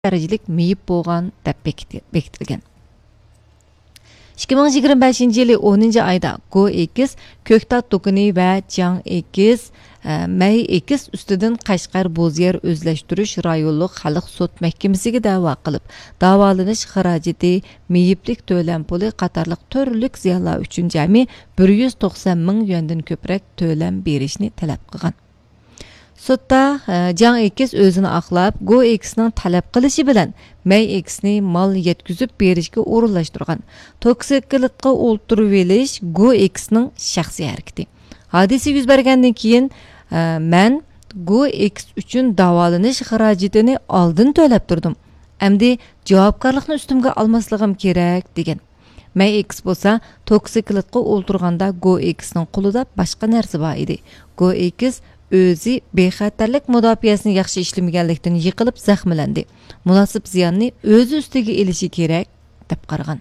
dərəcəlik meyib bolğan deb bekitilgan. 2025 yılı 10. ayda Go-X, Köktat Dokuni ve Cang-X, May-X üstüden Qashqar Boziyer Özleştiriş Rayonluq Xalq Sot Məhkəməsiga dava qılıb, davalanış xaraceti, meyiblik төлem pulu qatarlıq törlük ziyanlar üçün cəmi 190 min yuandan köprək төлem berişini tələb qılğan. Sotda Cang-X özünü aqlab, Go-X'nin tələb qilishi bilan May-X'ni mal yetkizib berishga o'rinlashtirgan. Toksiklikqa o'ltirib elish Go-X'ning shaxsiy harakati. Hadisa yuz bergandan keyin men Go-X uchun davolanish xarajatini oldin to'lab turdim. Endi javobgarlikni ustimga olmasligim kerak degan. May-X bo'lsa toksiklikqa o'ltirganda Go-X'ning qo'lida boshqa narsa bor edi. Go-X o'zi bexatarlik mudofaasini yaxshi ishlamaganlikdan yiqilib zaxmlandi. Munosib ziyonni o'zi ustiga elishi kerak deb qaragan.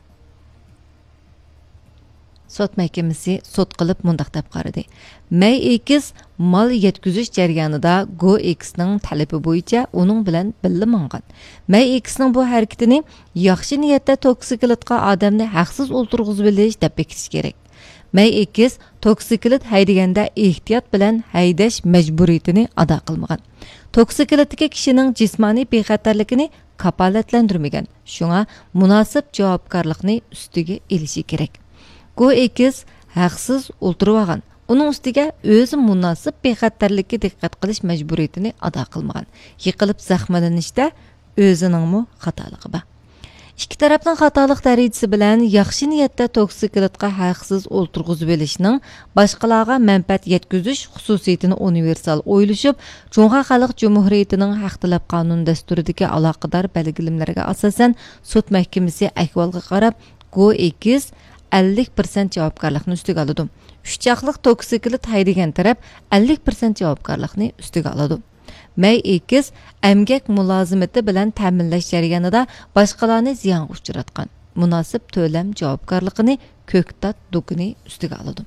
Sot məhkəməsi sot qılıb mundaq deb qaradi. May-X mal yetkizish jarayonida Go-X'ning talabi bo'yicha uning bilan birga mangan. May-X'ning bu harakatini yaxshi niyatda toksiklikqa odamni haqsiz o'ltirg'izib bilish deb bekitish kerak. May-X toksiklit haydaganda ehtiyot bilan haydash majburiyatini ado qilmagan. Toksiklikdagi kishining jismoniy bexatarligini kapolatlantirmagan. Shunga munosib javobgarlikni ustiga elishi kerak. Go-X haqsiz o'ltirib olgan. Uning ustiga o'zi munosib bexatarlikka diqqat qilish majburiyatini ado qilmagan. Yiqilib zaxmlanishda o'zining xatoligi bor. İki tarafning xatolik darajasi bilan yaxshi niyatda toksiklikqa haqsiz o'ltirg'izib olishning boshqalarga manfaat yetkazish xususiyatini universal o'ylashib, Jumhur Xalq Cumhuriyatining haq talab qonun dasturidagi aloqador belgilimlarga asosan sud mahkamasi ahvolga qarab Go-X 50% javobgarlikni ustiga oladi. Uchchaqliq toksiklik haydagan taraf 50% javobgarlikni ustiga oladi. May-X əmgək mülazimati bilan ta'minlash jarayonida boshqalarni ziyonga uchratgan. Munosib to'lam javobgarligini Köktat Dokuni ustiga oladi.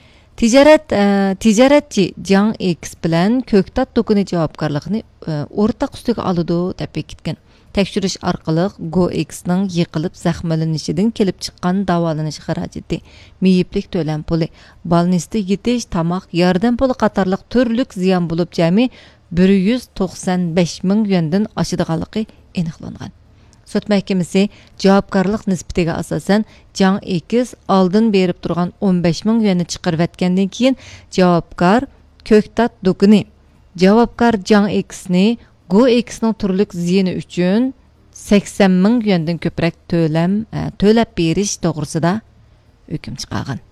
Tijoratchi Cang-X bilan Köktat Dokuni javobgarligini o'rtaq ustiga oladi deb bekitgan. Tekshirish orqali Go-X'ning yiqilib zaxmlanishidan kelib chiqqan davolanish xarajati, meyiblik to'lam puli, balnisda yetish, tamoq, yordam puli qatorliq turlik ziyon bo'lib jami 195 min yuandan oshadiganligi aniqlangan. Sud mahkamasi javobgarlik nisbatiga asosan Cang-X oldin berib turgan 15 min yuanni chiqarib etgandan keyin javobgar Köktat Dokuni javobgar Cang-X'ni Go-X'ning turlik ziyoni uchun 80 min yuandan ko'proq to'lab berish to'g'risida hukm chiqargan.